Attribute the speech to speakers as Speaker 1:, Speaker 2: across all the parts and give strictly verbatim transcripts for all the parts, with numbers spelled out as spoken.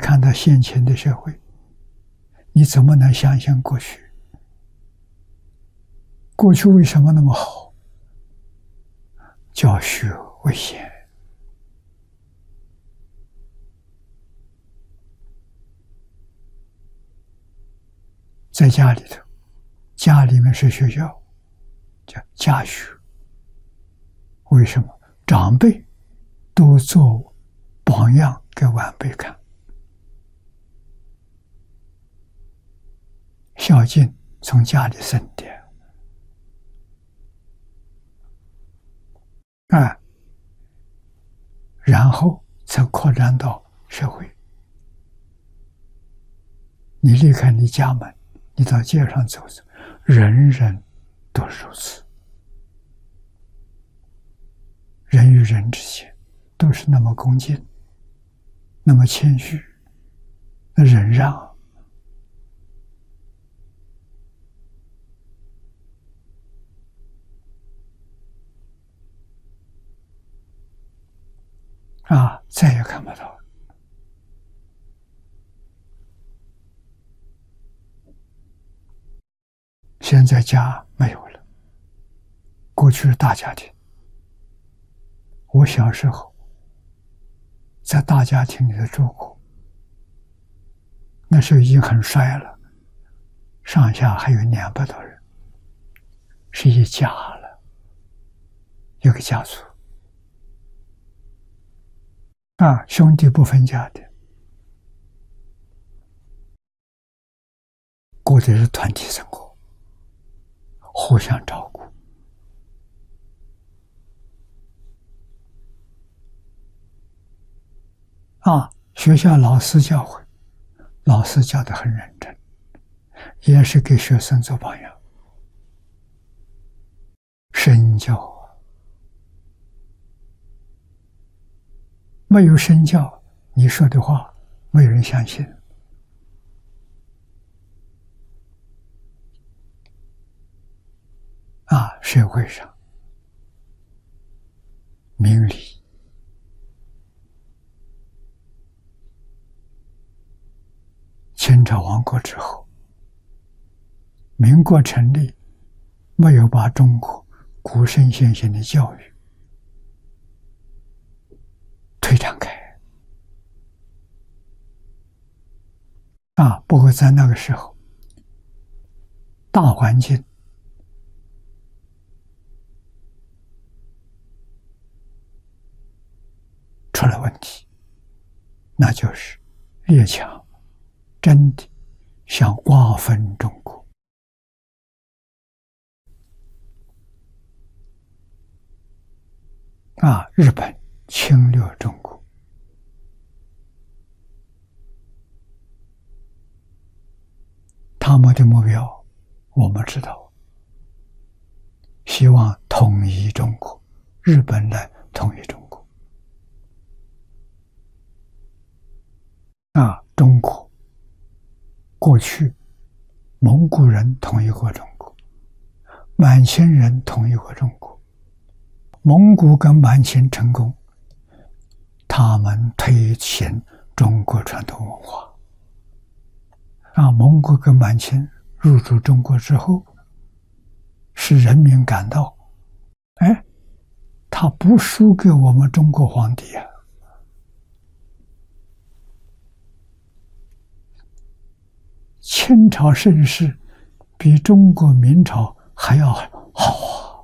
Speaker 1: 看到现前的社会，你怎么能相信过去？过去为什么那么好？教学为先。在家里头，家里面是学校，叫家学。为什么？长辈都做榜样给晚辈看，孝敬从家里生的啊，然后才扩展到社会。你离开你家门，你到街上走走，人人都如此。人与人之间都是那么恭敬，那么谦虚，那忍让。啊，再也看不到了。现在家没有了，过去是大家庭。我小时候在大家庭里头住过，那时候已经很衰了，上下还有两百多人，是一家了，一个家族啊，兄弟不分家的，过的是团体生活，互相照顾。啊，学校老师教诲，老师教得很认真，也是给学生做榜样。身教啊，没有身教，你说的话没有人相信。啊，社会上明理。清朝亡国之后，民国成立，没有把中国古圣先贤的教育推展开。啊，不过在那个时候，大环境出了问题，那就是列强真的想瓜分中国。啊，日本侵略中国，他们的目标我们知道，希望统一中国，日本来统一中国。啊，中国过去蒙古人统一过中国，满清人统一过中国。蒙古跟满清成功，他们推行中国传统文化。啊，蒙古跟满清入主中国之后，使人民感到，哎，他不输给我们中国皇帝啊。清朝盛世比中国明朝还要好啊，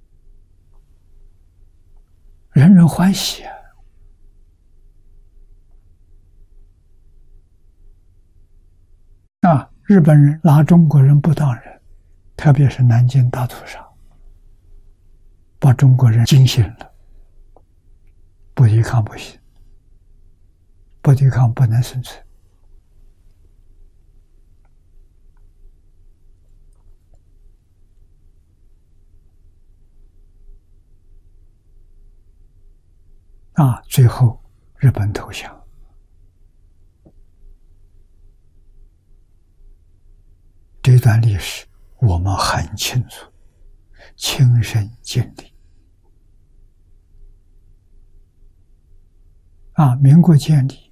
Speaker 1: 人人欢喜啊。啊，日本人拿中国人不当人，特别是南京大屠杀，把中国人惊醒了，不抵抗不行，不抵抗不能生存。啊，最后日本投降。这段历史我们很清楚，亲身经历。啊，民国建立，